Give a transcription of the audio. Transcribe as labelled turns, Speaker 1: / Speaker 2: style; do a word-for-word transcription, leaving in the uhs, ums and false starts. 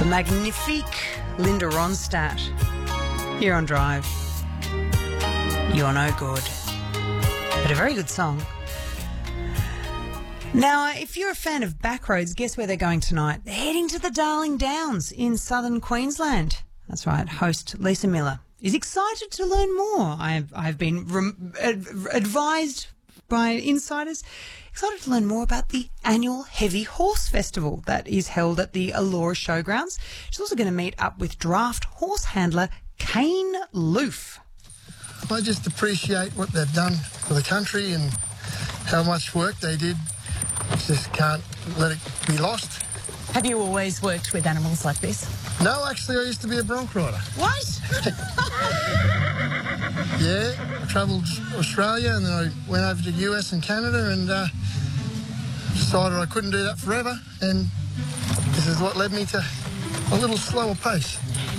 Speaker 1: Magnifique Linda Ronstadt here on Drive. You're no good, but a very good song. Now, if you're a fan of Backroads, guess where they're going tonight? They're heading to the Darling Downs in southern Queensland. That's right, host Lisa Miller is excited to learn more. I've, I've been rem- advised by insiders, excited to learn more about the annual Heavy Horse Festival that is held at the Allura Showgrounds. She's also going to meet up with draft horse handler Kane Loof.
Speaker 2: I just appreciate what they've done for the country and how much work they did. Just can't let it be lost.
Speaker 3: Have you always worked with animals like this?
Speaker 2: No, actually, I used to be a bronc rider.
Speaker 3: What?
Speaker 2: Yeah, I travelled Australia and then I went over to U S and Canada and uh, decided I couldn't do that forever, and this is what led me to a little slower pace.